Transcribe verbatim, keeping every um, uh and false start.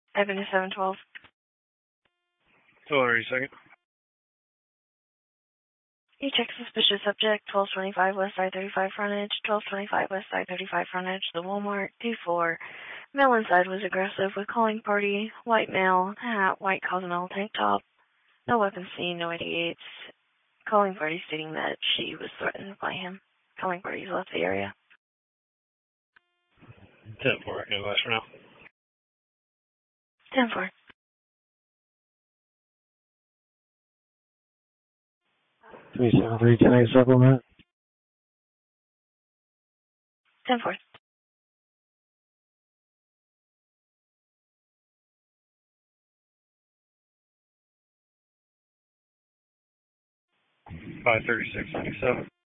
Avenue seven twelve. Hold on a second. You check suspicious subject, twelve twenty-five West Side thirty-five frontage, twelve twenty-five West Side thirty-five frontage, the Walmart, two four. Male inside was aggressive with calling party, white male, hat, white Cozumel tank top. No weapons seen, no eighty-eights. Calling party stating that she was threatened by him. Calling parties left the area. ten four, no less for now. ten four. three seven three, ten eight supplement. ten four. five thirty-six ninety-seven.